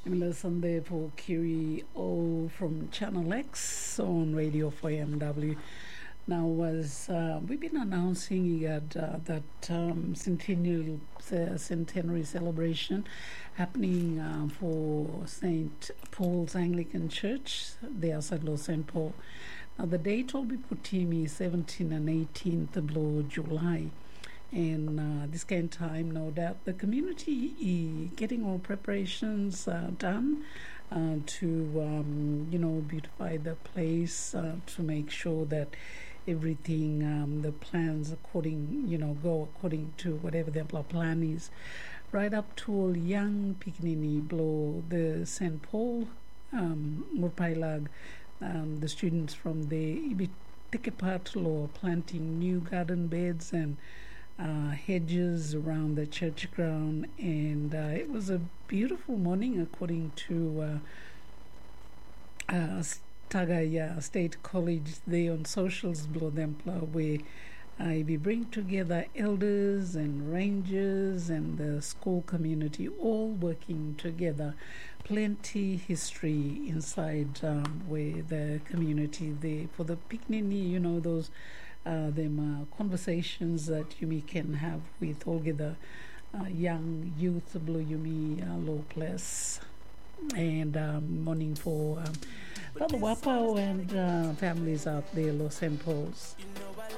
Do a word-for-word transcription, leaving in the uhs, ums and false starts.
Listen there for Kiri O from Channel X on Radio four M W. Now, as uh, we've been announcing that, uh, that um, centennial, uh, centenary celebration happening uh, for Saint Paul's Anglican Church, the outside of Saint Paul. Now, the date will be Putimi, seventeenth and eighteenth of July. And uh, this kind of time, no doubt, the community is getting all preparations uh, done uh, to, um, you know, beautify the place, uh, to make sure that everything, um, the plans according, you know, go according to whatever their plan is. Right up to all young Pikinini blow the Saint Paul, um, Murpailag, um, the students from the Ibi take part law planting new garden beds and Uh, hedges around the church ground, and uh, it was a beautiful morning according to uh, uh, Tagaya State College there on Socials Below Dempla, where uh, we bring together elders and rangers and the school community all working together. Plenty history inside um, where the community there for the picnic, you know, those Uh, them uh, conversations that Yumi can have with all the uh, young youth, Blue Yumi uh, Low Place, and um, morning for um, Brother Wapao and uh, families out there, Los Saint Paul's. You